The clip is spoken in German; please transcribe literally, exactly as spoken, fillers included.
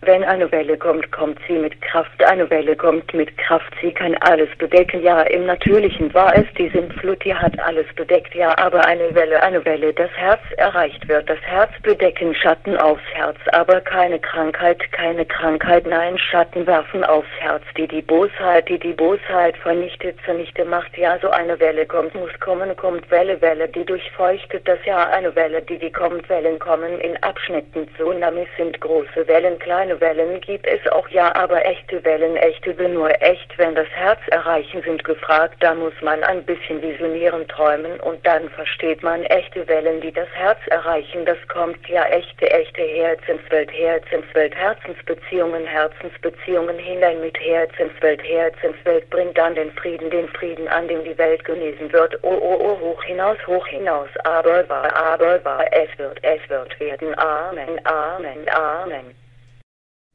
Wenn eine Welle kommt, kommt sie mit Kraft. Eine Welle kommt mit Kraft. Sie kann alles bedecken. Ja, im Natürlichen war es die Sintflut, die hat alles bedeckt. Ja, aber eine Welle, eine Welle, das Herz erreicht wird. Das Herz bedecken, Schatten aufs Herz. Aber keine Krankheit, keine Krankheit. Nein, Schatten werfen aufs Herz. Die die Bosheit, die die Bosheit vernichtet, zunichte macht. Ja, so eine Welle kommt, muss kommen, kommt Welle, Welle, die durchfeuchtet das Jahr. Eine Welle, die die kommt, Wellen kommen in Abschnitten. Tsunamis sind große Wellen, kleine Wellen gibt es auch, ja, aber echte Wellen, echte bin nur echt, wenn das Herz erreichen, sind gefragt. Da muss man ein bisschen visionieren, träumen und dann versteht man echte Wellen, die das Herz erreichen. Das kommt ja echte, echte Herzenswelt, Herzenswelt, Herzensbeziehungen, Herzensbeziehungen hinein mit Herzenswelt, Herzenswelt bringt dann den Frieden, den Frieden, an dem die Welt genesen wird. Oh, oh, oh, hoch hinaus, hoch hinaus, aber war, aber war, es wird, es wird werden. Amen, Amen, Amen.